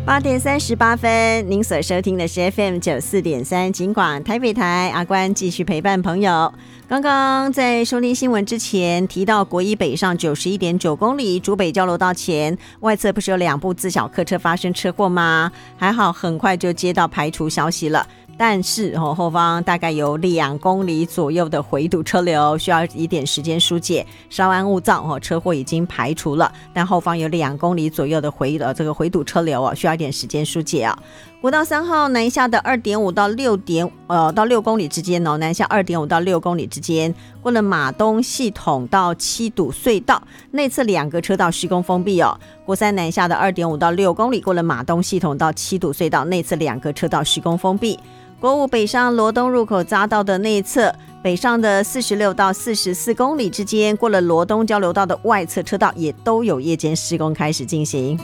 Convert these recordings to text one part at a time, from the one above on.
8:38，您所收听的是 FM94.3 警广台北台，阿关继续陪伴朋友。刚刚在收听新闻之前提到国一北上91.9公里竹北交流道前外侧不是有2部自小客车发生车祸吗？还好很快就接到排除消息了，但是后方大概有2公里左右的回堵车流，需要一点时间疏解，稍安勿躁，车祸已经排除了，但后方有2公里左右的这个回堵车流需要一点时间疏解啊。国道3号南下的 2.5 到6公里之间南下 2.5 到6公里之间，过了马东系统到七堵隧道内侧2个车道施工封闭国三南下的 2.5 到6公里，过了马东系统到七堵隧道内侧2个车道施工封闭。国五北上罗东入口匝道的内侧北上的46到44公里之间，过了罗东交流道的外侧车道也都有夜间施工开始进行。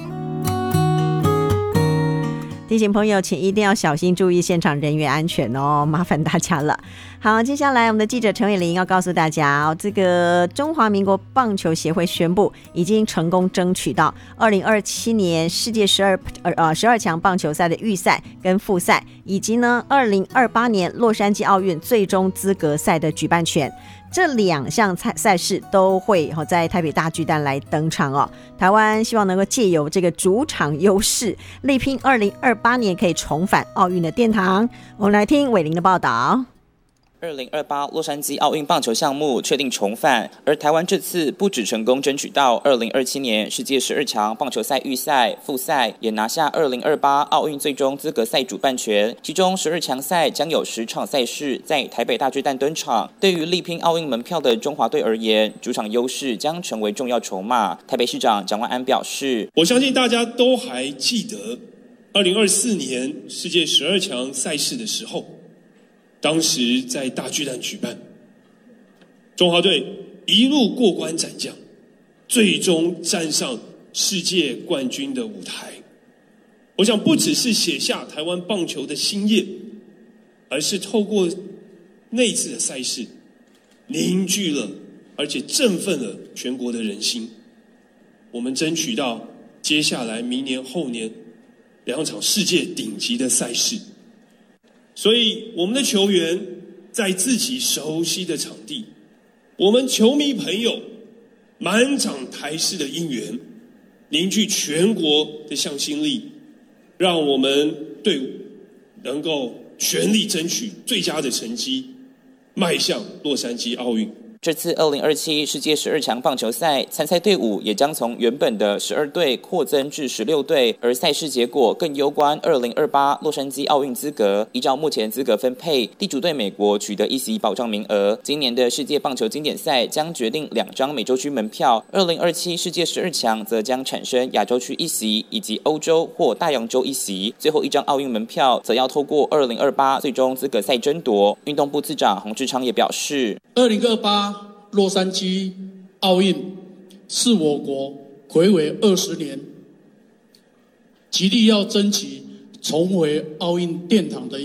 提醒朋友请一定要小心注意现场人员安全麻烦大家了。好，接下来我们的记者陈伟玲要告诉大家这个中华民国棒球协会宣布已经成功争取到2027年世界12强棒球赛的预赛跟复赛，以及呢2028年洛杉矶奥运最终资格赛的举办权。这2项赛事都会在台北大巨蛋来登场台湾希望能够借由这个主场优势，力拼2028年可以重返奥运的殿堂。我们来听伟玲的报道。 2028洛杉矶奥运棒球项目确定重返，而台湾这次不只成功争取到2027年世界12强棒球赛预赛、复赛，也拿下2028奥运最终资格赛主办权。其中12强赛将有10场赛事在台北大巨蛋登场。对于力拼奥运门票的中华队而言，主场优势将成为重要筹码。台北市长蒋万安表示， 我相信大家都还记得2024年世界12强赛事的时候，当时在大巨蛋举办，中华队一路过关斩将，最终站上世界冠军的舞台。我想不只是写下台湾棒球的新页，而是透过那次的赛事凝聚了而且振奋了全国的人心。我们争取到接下来明年后年2场世界顶级的赛事，所以我们的球员在自己熟悉的场地，我们球迷朋友满场台式的应援，凝聚全国的向心力，让我们队伍能够全力争取最佳的成绩，迈向洛杉矶奥运。 这次2027世界12强棒球赛参赛队伍也将从原本的12队扩增至16队，而赛事结果更攸关2028洛杉矶奥运资格。依照目前资格分配，地主队美国取得1席保障名额。今年的世界棒球经典赛将决定2张美洲区门票，2027世界12强则将产生亚洲区1席以及欧洲或大洋洲1席。最后1张奥运门票则要透过2028最终资格赛争夺。运动部次长洪志昌也表示 ，2028洛杉矶奥运是我国睽违20年，极力要争取重回奥运殿堂的